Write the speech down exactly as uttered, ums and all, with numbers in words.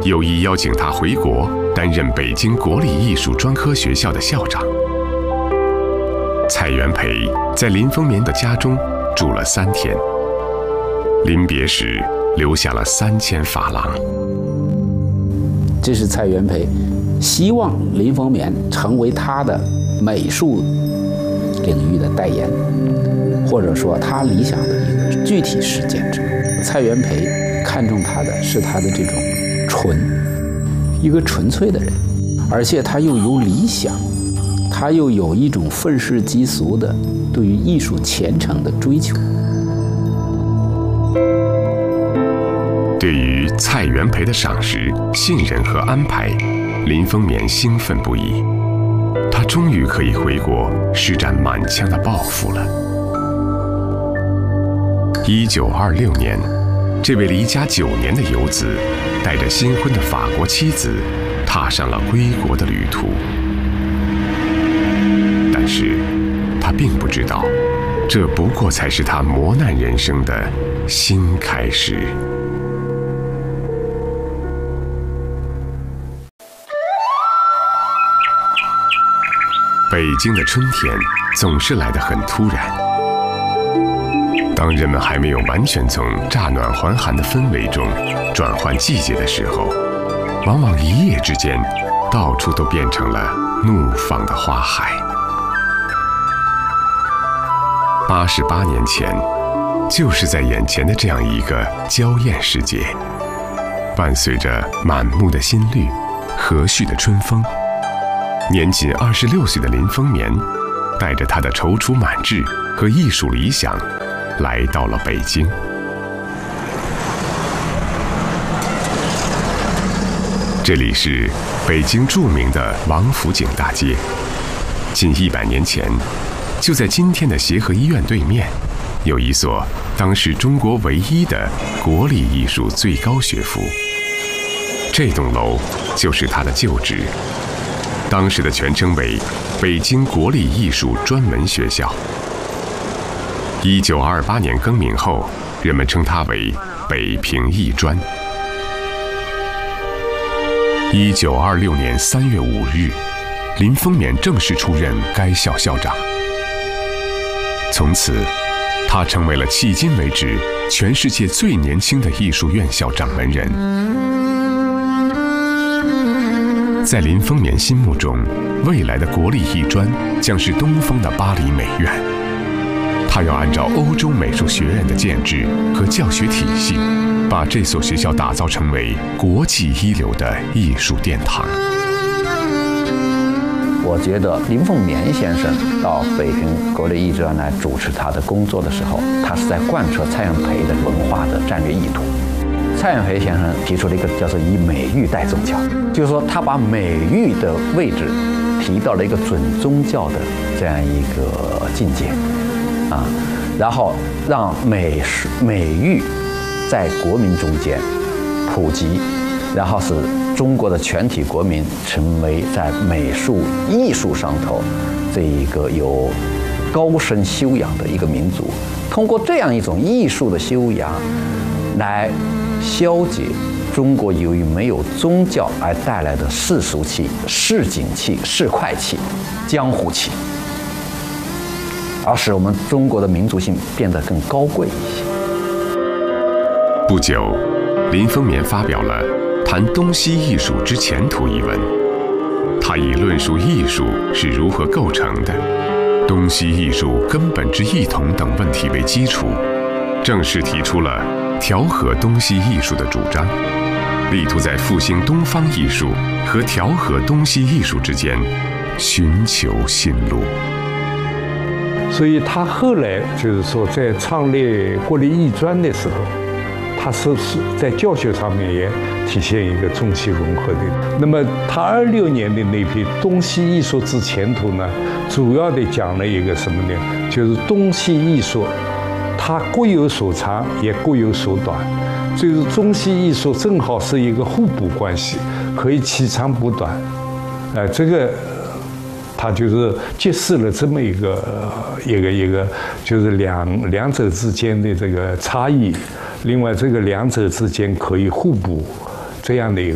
有意邀请他回国担任北京国立艺术专科学校的校长。蔡元培在林风眠的家中住了三天，临别时留下了三千法郎。 这是蔡元培希望林风眠成为他的美术领域的代言，或者说他理想的一个具体实践者。蔡元培看重他的是他的这种纯，一个纯粹的人，而且他又有理想，他又有一种愤世嫉俗的对于艺术虔诚的追求。 对于蔡元培的赏识、信任和安排，林风眠兴奋不已。他终于可以回国施展满腔的抱负了。一九二六年，这位离家九年的游子，带着新婚的法国妻子，踏上了归国的旅途。但是，他并不知道，这不过才是他磨难人生的新开始。北京的春天总是来得很突然。当人们还没有完全从乍暖还寒的氛围中转换季节的时候，往往一夜之间，到处都变成了怒放的花海。八十八年前，就是在眼前的这样一个娇艳世界，伴随着满目的新绿、和煦的春风，年仅二十六岁的林风眠，带着他的踌躇满志和艺术理想，来到了北京。这里是北京著名的王府井大街。近一百年前，就在今天的协和医院对面，有一所当时中国唯一的国立艺术最高学府。这栋楼就是他的旧址。当时的全称为北京国立艺术专门学校。一九二八年更名后，人们称它为北平艺专。一九二六年三月五日，林风眠正式出任该校校长。从此，他成为了迄今为止全世界最年轻的艺术院校掌门人。在林风眠心目中，未来的国立艺专将是东方的巴黎美院。他要按照欧洲美术学院的建制和教学体系，把这所学校打造成为国际一流的艺术殿堂。 我觉得林风眠先生到北平国立艺专来主持他的工作的时候，他是在贯彻蔡元培的文化的战略意图。蔡元培先生提出了一个叫做以美育代宗教，就是说他把美育的位置提到了一个准宗教的这样一个境界啊，然后让美术美育在国民中间普及，然后使中国的全体国民成为在美术艺术上头这一个有高深修养的一个民族。通过这样一种艺术的修养来消解中国由于没有宗教而带来的世俗气、市井气、市侩气、江湖气，而使我们中国的民族性变得更高贵一些。 不久，林风眠发表了《谈东西艺术之前途》一文，他以论述艺术是如何构成的、东西艺术根本之异同等问题为基础，正式提出了调和东西艺术的主张，力图在复兴东方艺术和调和东西艺术之间寻求新路。 所以他后来就是说，在创立国立艺专的时候，他是是在教学上面也体现一个中西融合的。那么他二六年的那篇《东西艺术之前途》呢，主要的讲了一个什么呢？就是东西艺术它各有所长，也各有所短，就是中西艺术正好是一个互补关系，可以取长补短。呃，这个他就是揭示了这么一个一个一个，就是两两者之间的这个差异。另外，这个两者之间可以互补这样的一个。